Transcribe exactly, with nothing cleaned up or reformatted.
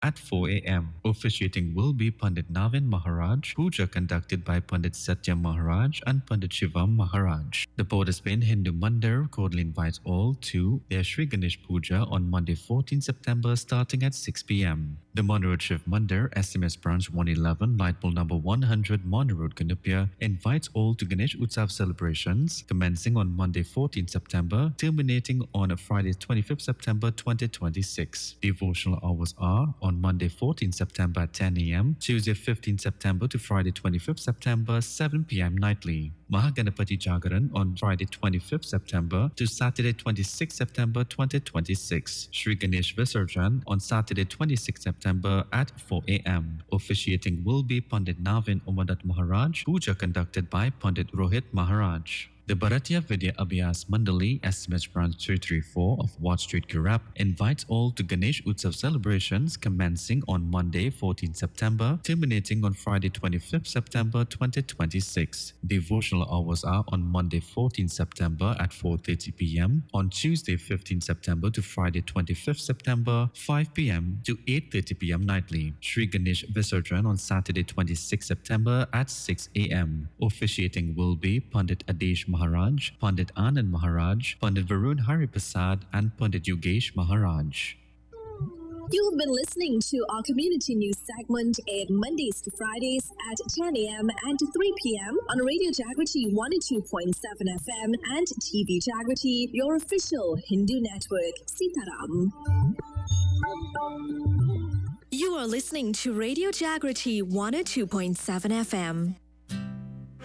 at four a m. Officiating will be Pandit Navin Maharaj, puja conducted by Pandit Satya Maharaj and Pandit Shivam Maharaj. The Port Spain Hindu Mandir cordially invites all to their Sri Ganesh Puja on Monday fourteenth September starting at six p m. The Monroe Shiv Mandir, S M S branch one eleven, Lightpole number one hundred, Monroe Road, Ganupia, invites all to Ganesh Utsav celebrations commencing on Monday fourteenth September, terminating on Friday twenty-fifth September twenty twenty-six. Devotional hours are on Monday fourteenth September at ten a m, Tuesday fifteenth September to Friday twenty-fifth September seven p m nightly. Mahaganapati Jagaran on Friday twenty-fifth September to Saturday twenty-sixth September twenty twenty-six. Sri Ganesh Visarjan on Saturday twenty-sixth September at four a m. Officiating will be Pandit Navin Umadat Maharaj, puja conducted by Pandit Rohit Maharaj. The Bharatiya Vidya Abhyas Mandali, S M S branch three thirty-four of Watt Street, Kirap, invites all to Ganesh Utsav celebrations commencing on Monday fourteenth September, terminating on Friday twenty-fifth September twenty twenty-six. Devotional hours are on Monday fourteenth September at four thirty p m, on Tuesday fifteenth September to Friday twenty-fifth September five p m to eight thirty p m nightly. Sri Ganesh Visarjan on Saturday twenty-sixth September at six a m. Officiating will be Pandit Adesh Maharaj, Pandit Anand Maharaj, Pandit Varun Hariprasad and Pandit Yogesh Maharaj. You have been listening to our community news segment aired Mondays to Fridays at ten a m and three p m on Radio Jagriti one oh two point seven F M and T V Jagriti, your official Hindu network. Sitaram. You are listening to Radio Jagriti one oh two point seven F M.